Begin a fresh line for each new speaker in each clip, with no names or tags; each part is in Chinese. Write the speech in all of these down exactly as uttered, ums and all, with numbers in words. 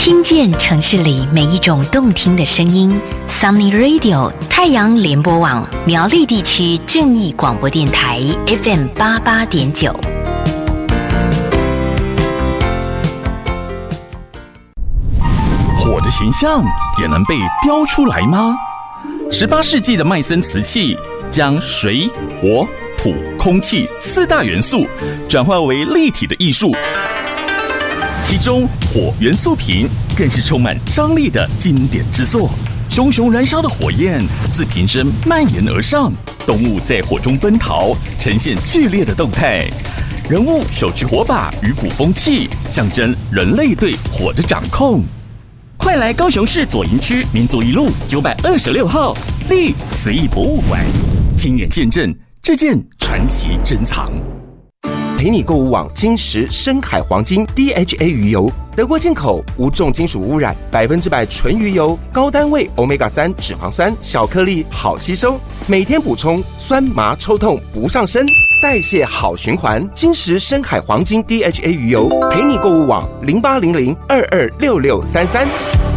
听见城市里每一种动听的声音。Sunny Radio 太阳联播网苗栗地区正义广播电台 F M 八八点九。
火的形象也能被雕出来吗？十八世纪的麦森瓷器将水、火、土、空气四大元素转化为立体的艺术。其中火元素瓶更是充满张力的经典之作，熊熊燃烧的火焰自瓶身蔓延而上，动物在火中奔逃，呈现剧烈的动态。人物手持火把与鼓风器，象征人类对火的掌控。快来高雄市左营区民族一路九百二十六号立慈义博物馆，亲眼见证这件传奇珍藏。
陪你购物网金石深海黄金 D H A 鱼油，德国进口，无重金属污染，百分之百纯鱼油，高单位 欧米伽三 脂肪酸，小颗粒，好吸收，每天补充，酸麻抽痛不上身，代谢好循环。金石深海黄金 D H A 鱼油，陪你购物网零八零零二二六六三三。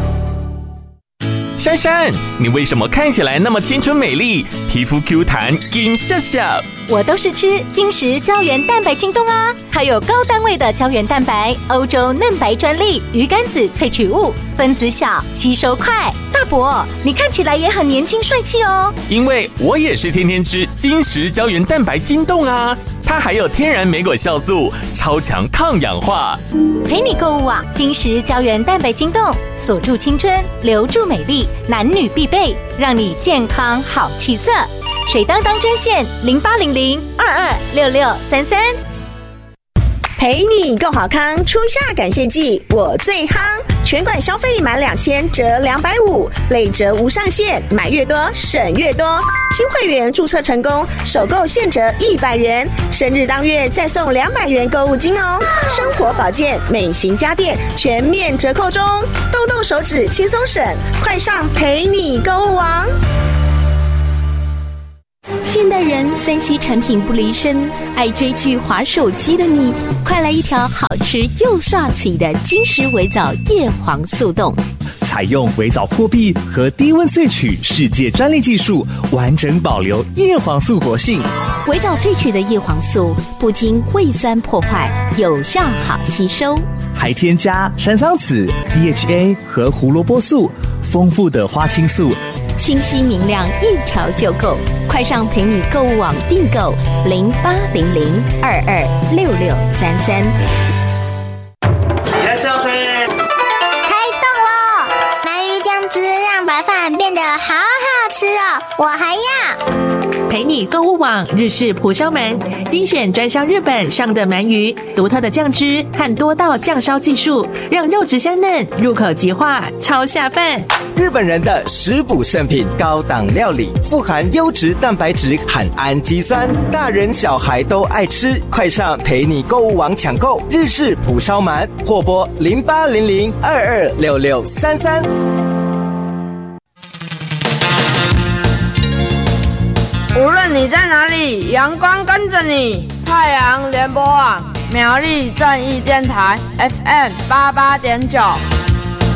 珊珊，你为什么看起来那么青春美丽，皮肤 Q 弹，金笑笑？
我都是吃金石胶原蛋白晶冻啊，还有高单位的胶原蛋白，欧洲嫩白专利，鱼肝子萃取物，分子小，吸收快。大伯，你看起来也很年轻帅气哦。
因为我也是天天吃金石胶原蛋白晶冻啊，它还有天然莓果酵素，超强抗氧化。
陪你购物网金石胶原蛋白晶冻，锁住青春，留住美丽，男女必备，让你健康好气色。水当当专线零八零零二二六六三三。
陪你够好康，初夏感谢季我最夯，全馆消费满两千折两百五，累折无上限，买越多省越多。新会员注册成功，首购现折一百元，生日当月再送两百元购物金哦。生活保健、美型家电全面折扣中，动动手指轻松省，快上陪你购物网。
现代人三 C 产品不离身，爱追剧滑手机的你，快来一条好吃又刷嘴的金石微藻叶黄素冻。
采用微藻破壁和低温萃取世界专利技术，完整保留叶黄素活性。
微藻萃取的叶黄素不经胃酸破坏，有效好吸收，
还添加山桑子、D H A 和胡萝卜素，丰富的花青素，
清晰明亮，一条就够。快上陪你购物网订购零八零零二二六六三三。
いらっしゃいませ。
开动了！鳗鱼酱汁让白饭变得好好吃哦，我还要。
陪你购物网日式蒲烧鳗，精选专销日本上的鳗鱼，独特的酱汁和多道酱烧技术，让肉质香嫩，入口即化，超下饭。
日本人的食补圣品，高档料理，富含优质蛋白质和氨基酸，大人小孩都爱吃。快上陪你购物网抢购日式蒲烧鳗，或拨零八零零二二六六三三。
无论你在哪里，阳光跟着你。太阳联播网苗栗正义电台 F M 八八点九。